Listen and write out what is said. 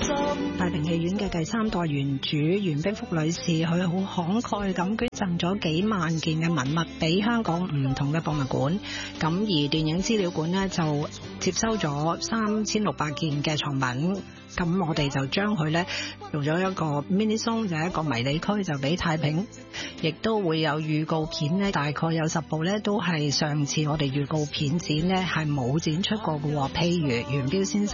太平戲院嘅第3代原主袁碧福女士，佢好慷慨咁捐贈咗幾萬件嘅文物俾香港唔同嘅博物館，咁而電影資料館呢，就接收咗3600件嘅藏品，咁我哋就將佢呢做咗一個 mini zone，就係一個迷你區，就俾太平，亦都會有預告片呢，大概有10部呢，都係上次我哋預告片展呢係冇展出過嘅喎，譬如袁彪先生